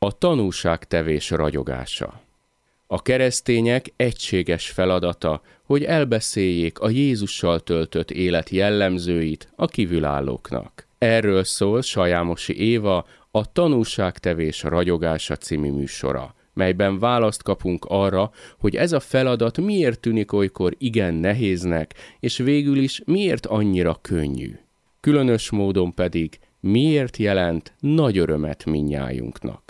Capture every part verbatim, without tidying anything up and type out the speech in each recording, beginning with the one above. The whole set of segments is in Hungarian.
A tanúságtevés ragyogása. A keresztények egységes feladata, hogy elbeszéljék a Jézussal töltött élet jellemzőit a kívülállóknak. Erről szól Sajámosi Éva a Tanúságtevés ragyogása című műsora, melyben választ kapunk arra, hogy ez a feladat miért tűnik olykor igen nehéznek, és végül is miért annyira könnyű. Különös módon pedig miért jelent nagy örömet mindnyájunknak.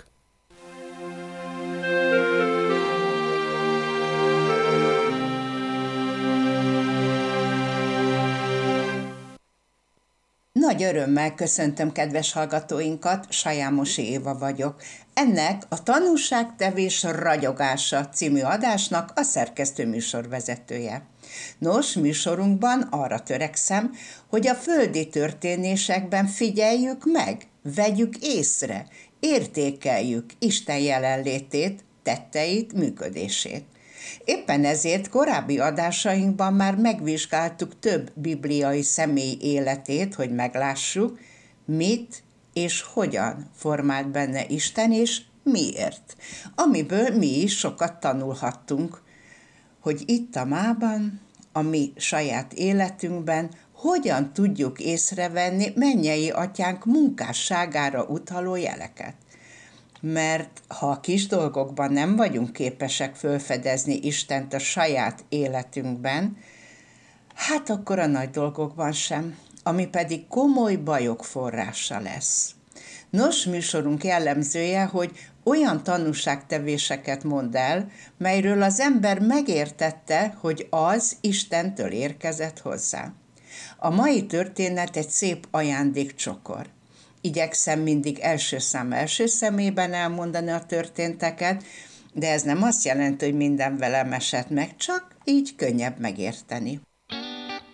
Nagy örömmel köszöntöm kedves hallgatóinkat, Sajámosi Éva vagyok. Ennek a Tanúságtevés ragyogása című adásnak a szerkesztő műsorvezetője. Nos, műsorunkban arra törekszem, hogy a földi történésekben figyeljük meg, vegyük észre, értékeljük Isten jelenlétét, tetteit, működését. Éppen ezért korábbi adásainkban már megvizsgáltuk több bibliai személy életét, hogy meglássuk, mit és hogyan formált benne Isten, és miért. Amiből mi is sokat tanulhattunk, hogy itt a mában, a mi saját életünkben hogyan tudjuk észrevenni mennyei atyánk munkásságára utaló jeleket. Mert ha a kis dolgokban nem vagyunk képesek felfedezni Istent a saját életünkben, hát akkor a nagy dolgokban sem, ami pedig komoly bajok forrása lesz. Nos, műsorunk jellemzője, hogy olyan tanúságtevéseket mond el, melyről az ember megértette, hogy az Istentől érkezett hozzá. A mai történet egy szép ajándékcsokor. Igyekszem mindig első szám első szemében elmondani a történteket, de ez nem azt jelenti, hogy minden velem esett meg, csak így könnyebb megérteni.